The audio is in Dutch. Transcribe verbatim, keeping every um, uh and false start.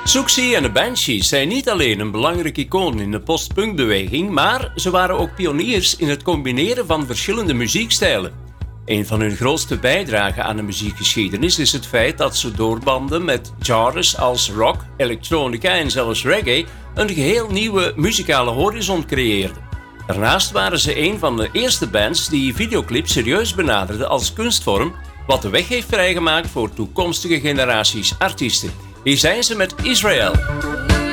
Siouxsie en de Banshees zijn niet alleen een belangrijk icoon in de postpunkbeweging, maar ze waren ook pioniers in het combineren van verschillende muziekstijlen. Een van hun grootste bijdragen aan de muziekgeschiedenis is het feit dat ze doorbanden met genres als rock, elektronica en zelfs reggae een geheel nieuwe muzikale horizon creëerden. Daarnaast waren ze een van de eerste bands die videoclips serieus benaderden als kunstvorm, wat de weg heeft vrijgemaakt voor toekomstige generaties artiesten. Hier zijn ze met Israel.